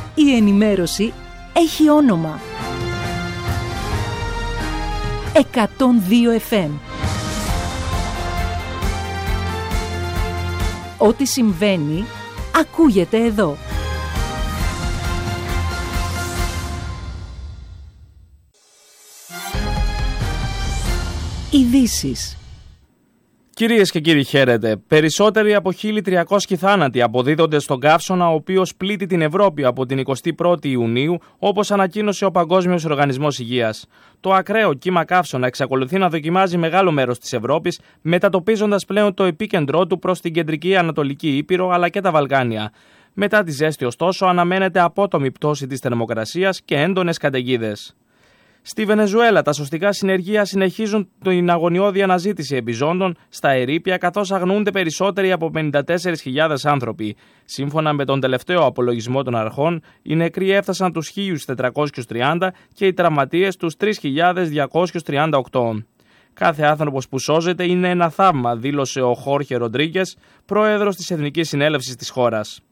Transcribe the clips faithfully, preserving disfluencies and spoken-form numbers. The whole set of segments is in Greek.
Η ενημέρωση έχει όνομα. εκατόν δύο εφ εμ. Ό,τι συμβαίνει, ακούγεται εδώ. Ειδήσεις. Κυρίες και κύριοι, χαίρετε. Περισσότεροι από χίλια τριακόσιοι θάνατοι αποδίδονται στον καύσωνα, ο οποίος πλήττει την Ευρώπη από την εικοστή πρώτη Ιουνίου, όπως ανακοίνωσε ο Παγκόσμιος Οργανισμός Υγείας. Το ακραίο κύμα καύσωνα εξακολουθεί να δοκιμάζει μεγάλο μέρος της Ευρώπης, μετατοπίζοντας πλέον το επίκεντρό του προς την κεντρική Ανατολική Ήπειρο αλλά και τα Βαλκάνια. Μετά τη ζέστη, ωστόσο, αναμένεται απότομη πτώση της θερμοκρασίας και έντονες καταιγίδες. Στη Βενεζουέλα, τα σωστικά συνεργεία συνεχίζουν την αγωνιώδη αναζήτηση επιζώντων στα ερείπια, καθώς αγνοούνται περισσότεροι από πενήντα τέσσερις χιλιάδες άνθρωποι. Σύμφωνα με τον τελευταίο απολογισμό των αρχών, οι νεκροί έφτασαν τους χίλια τετρακόσιους τριάντα και οι τραυματίες τους τρεις χιλιάδες διακόσιους τριάντα οκτώ. Κάθε άνθρωπος που σώζεται είναι ένα θαύμα, δήλωσε ο Χόρχε Ροντρίγκες, πρόεδρος της Εθνικής Συνέλευσης της χώρας.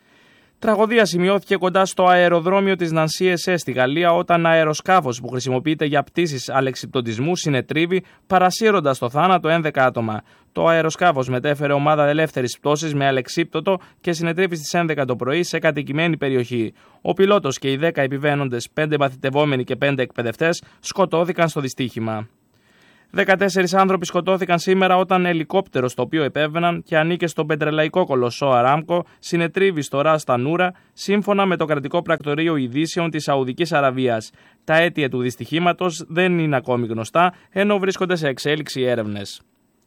Τραγωδία σημειώθηκε κοντά στο αεροδρόμιο της Νανσί Ες Ες στη Γαλλία, όταν αεροσκάφος που χρησιμοποιείται για πτήσεις αλεξιπτοντισμού συνετρίβει, παρασύροντας στο θάνατο έντεκα άτομα. Το αεροσκάφος μετέφερε ομάδα ελεύθερης πτώσης με αλεξίπτωτο και συνετρίβει στις έντεκα το πρωί σε κατοικημένη περιοχή. Ο πιλότος και οι δέκα επιβαίνοντες, πέντε μαθητευόμενοι και πέντε εκπαιδευτές, σκοτώθηκαν στο δυστύχημα. δεκατέσσερις άνθρωποι σκοτώθηκαν σήμερα όταν ελικόπτερο στο οποίο επέβαιναν και ανήκε στον πετρελαϊκό κολοσσό Αράμκο συνετρίβει στο Ρας Τανούρα, σύμφωνα με το κρατικό πρακτορείο ειδήσεων της Σαουδικής Αραβίας. Τα αίτια του δυστυχήματος δεν είναι ακόμη γνωστά, ενώ βρίσκονται σε εξέλιξη έρευνες.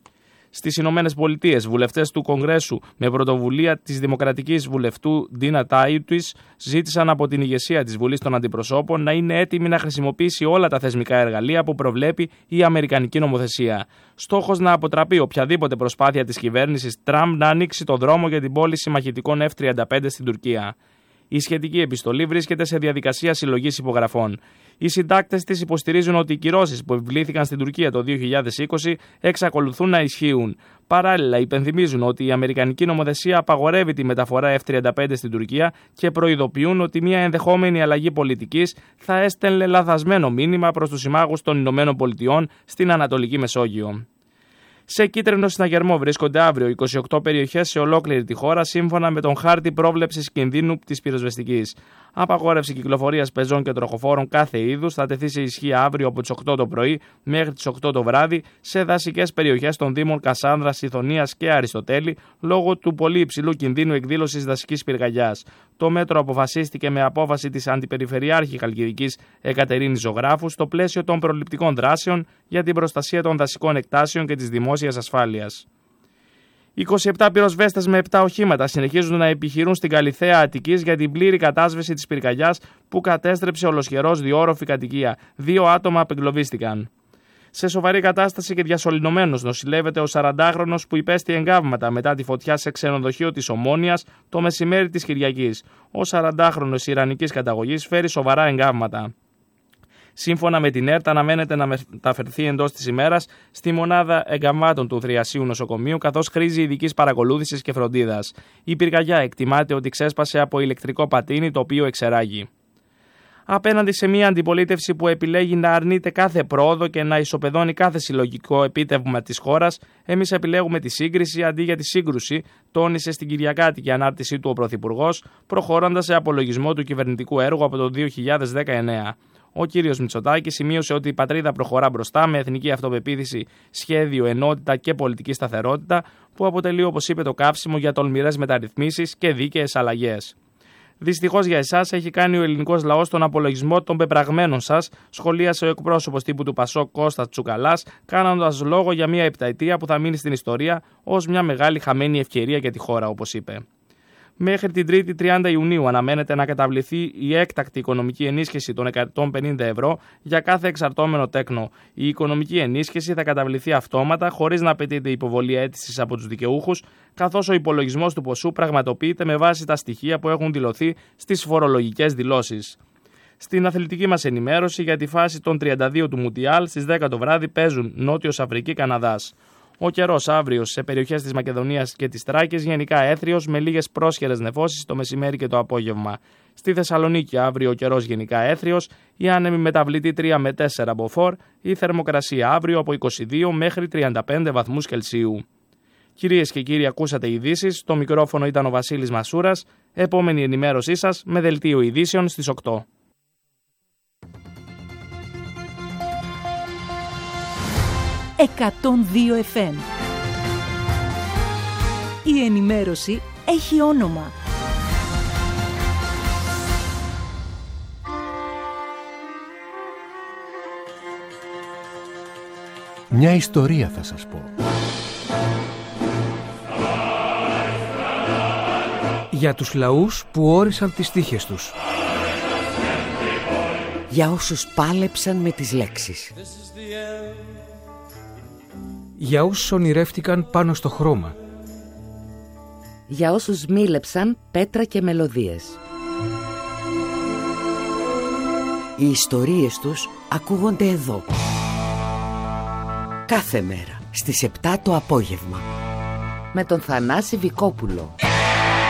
Στις Ηνωμένες Πολιτείες, βουλευτές του Κογκρέσου με πρωτοβουλία της Δημοκρατικής βουλευτού Ντίνα Τάιουτις ζήτησαν από την ηγεσία της Βουλής των Αντιπροσώπων να είναι έτοιμη να χρησιμοποιήσει όλα τα θεσμικά εργαλεία που προβλέπει η Αμερικανική νομοθεσία. Στόχος να αποτραπεί οποιαδήποτε προσπάθεια της κυβέρνησης Τραμπ να ανοίξει το δρόμο για την πώληση μαχητικών εφ τριάντα πέντε στην Τουρκία. Η σχετική επιστολή βρίσκεται σε διαδικασία συλλογής υπογραφών. Οι συντάκτες της υποστηρίζουν ότι οι κυρώσεις που επιβλήθηκαν στην Τουρκία το δύο χιλιάδες είκοσι εξακολουθούν να ισχύουν. Παράλληλα, υπενθυμίζουν ότι η Αμερικανική νομοθεσία απαγορεύει τη μεταφορά εφ τριάντα πέντε στην Τουρκία και προειδοποιούν ότι μια ενδεχόμενη αλλαγή πολιτικής θα έστελνε λαθασμένο μήνυμα προς τους συμμάχους των Ηνωμένων Πολιτειών στην Ανατολική Μεσόγειο. Σε κίτρινο συναγερμό βρίσκονται αύριο είκοσι οκτώ περιοχές σε ολόκληρη τη χώρα, σύμφωνα με τον χάρτη πρόβλεψης κινδύνου της πυροσβεστικής. Απαγόρευση κυκλοφορίας πεζών και τροχοφόρων κάθε είδους θα τεθεί σε ισχύ αύριο από τις οκτώ το πρωί μέχρι τις οκτώ το βράδυ σε δασικές περιοχές των Δήμων Κασάνδρας, Ιθωνίας και Αριστοτέλη, λόγω του πολύ υψηλού κινδύνου εκδήλωσης δασικής πυρκαγιάς. Το μέτρο αποφασίστηκε με απόφαση της Αντιπεριφερειάρχη Χαλκιδικής Εκατερίνης Ζωγράφου στο πλαίσιο των προληπτικών δράσεων για την προστασία των δασικών εκτάσεων και της δημόσιας ασφάλειας. είκοσι επτά πυροσβέστες με επτά οχήματα συνεχίζουν να επιχειρούν στην Καλιθέα Αττικής για την πλήρη κατάσβεση της πυρκαγιάς που κατέστρεψε ολοσχερός διόροφη κατοικία. Δύο άτομα απεγκλωβίστηκαν. Σε σοβαρή κατάσταση και διασωληνωμένος νοσηλεύεται ο σαραντάχρονος που υπέστη εγκάβματα μετά τη φωτιά σε ξενοδοχείο της Ομόνοιας το μεσημέρι της Κυριακής. Ο σαραντάχρονος ιρανικής καταγωγής φέρει σοβαρά εγκάβματα. Σύμφωνα με την ΕΡΤ, αναμένεται να μεταφερθεί εντός της ημέρας στη μονάδα εγκαμμάτων του Θριασίου Νοσοκομείου, καθώς χρήζει ειδικής παρακολούθησης και φροντίδας. Η πυρκαγιά εκτιμάται ότι ξέσπασε από ηλεκτρικό πατίνι, το οποίο εξεράγει. Απέναντι σε μια αντιπολίτευση που επιλέγει να αρνείται κάθε πρόοδο και να ισοπεδώνει κάθε συλλογικό επίτευγμα της χώρας, εμείς επιλέγουμε τη σύγκριση αντί για τη σύγκρουση, τόνισε στην κυριακάτικη ανάρτησή του ο Πρωθυπουργός, προχωρώντας σε απολογισμό του κυβερνητικού έργου από το δύο χιλιάδες δεκαεννέα. Ο κύριος Μητσοτάκης σημείωσε ότι η πατρίδα προχωρά μπροστά με εθνική αυτοπεποίθηση, σχέδιο, ενότητα και πολιτική σταθερότητα, που αποτελεί, όπως είπε, το καύσιμο για τολμηρές μεταρρυθμίσεις και δίκαιες αλλαγές. Δυστυχώς για εσάς έχει κάνει ο ελληνικός λαός τον απολογισμό των πεπραγμένων σας, σχολίασε ο εκπρόσωπος τύπου του Πασόκ Κώστας Τσουκαλάς, κάνοντας λόγο για μια επταετία που θα μείνει στην ιστορία ως μια μεγάλη χαμένη ευκαιρία για τη χώρα, όπως είπε. Μέχρι την Τρίτη τριάντα Ιουνίου αναμένεται να καταβληθεί η έκτακτη οικονομική ενίσχυση των εκατόν πενήντα ευρώ για κάθε εξαρτώμενο τέκνο. Η οικονομική ενίσχυση θα καταβληθεί αυτόματα, χωρίς να απαιτείται υποβολή αίτησης από τους δικαιούχους, καθώς ο υπολογισμός του ποσού πραγματοποιείται με βάση τα στοιχεία που έχουν δηλωθεί στις φορολογικές δηλώσεις. Στην αθλητική μας ενημέρωση για τη φάση των τριάντα δύο του Μουντιάλ στις δέκα το βράδυ παίζουν Νότιος Αφρική Καναδάς. Ο καιρός αύριο σε περιοχές της Μακεδονίας και της Θράκης γενικά έθριος με λίγες πρόσχερες νεφώσεις το μεσημέρι και το απόγευμα. Στη Θεσσαλονίκη αύριο ο καιρός γενικά έθριος, η άνεμη μεταβλητή τρία με τέσσερα μποφόρ, η θερμοκρασία αύριο από είκοσι δύο μέχρι τριάντα πέντε βαθμούς Κελσίου. Κυρίες και κύριοι, ακούσατε ειδήσεις. Το μικρόφωνο ήταν ο Βασίλης Μασούρας. Επόμενη ενημέρωσή σας με δελτίο ειδήσεων στις οκτώ. εκατόν δύο εφ εμ. Η ενημέρωση έχει όνομα. Μια ιστορία θα σας πω. Για τους λαούς που όρισαν τις τύχες τους. Για όσους πάλεψαν με τις λέξεις. Για όσους ονειρεύτηκαν πάνω στο χρώμα. Για όσους μίλεψαν πέτρα και μελωδίες. Οι ιστορίες τους ακούγονται εδώ. Κάθε μέρα στις επτά το απόγευμα. Με τον Θανάση Βικόπουλο.